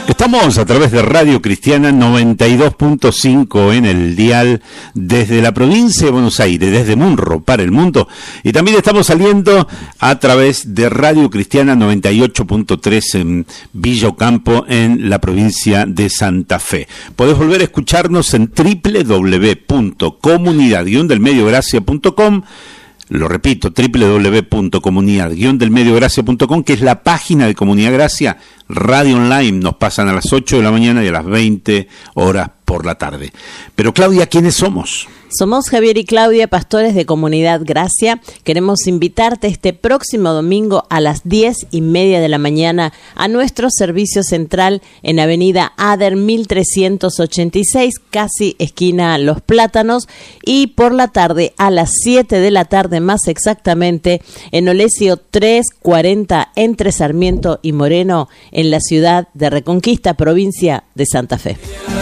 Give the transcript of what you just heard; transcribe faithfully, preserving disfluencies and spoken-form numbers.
Estamos a través de Radio Cristiana noventa y dos punto cinco en el dial desde la provincia de Buenos Aires, desde Munro para el mundo. Y también estamos saliendo a través de Radio Cristiana noventa y ocho punto tres en Villa Ocampo, en la provincia de Santa Fe. Podés volver a escucharnos en doble u doble u doble u punto comunidad guion del medio gracia punto com. Lo repito, doble u doble u doble u punto comunidad guion del medio gracia punto com, que es la página de Comunidad Gracia. Radio online nos pasan a las ocho de la mañana y a las veinte horas por la tarde. Pero Claudia, ¿quiénes somos? Somos Javier y Claudia, pastores de Comunidad Gracia. Queremos invitarte este próximo domingo a las diez y media de la mañana a nuestro servicio central en Avenida Ader mil trescientos ochenta y seis, casi esquina Los Plátanos, y por la tarde a las siete de la tarde más exactamente en Olesio trescientos cuarenta entre Sarmiento y Moreno, en la ciudad de Reconquista, provincia de Santa Fe.